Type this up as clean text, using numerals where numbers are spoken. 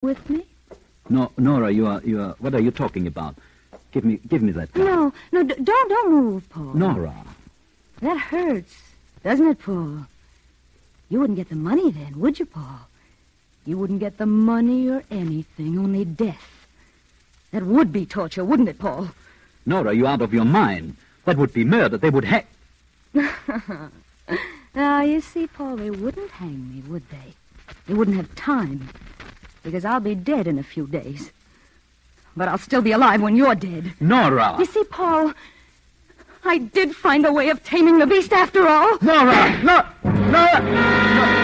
with me? No, Nora, you are... What are you talking about? Give me that gun. No, don't move, Paul. Nora. That hurts, doesn't it, Paul? You wouldn't get the money then, would you, Paul? You wouldn't get the money or anything, only death. That would be torture, wouldn't it, Paul? Nora, you're out of your mind. That would be murder. They would hang... Now, you see, Paul, they wouldn't hang me, would they? They wouldn't have time, because I'll be dead in a few days. But I'll still be alive when you're dead. Nora! You see, Paul, I did find a way of taming the beast after all. Nora! No! Nora!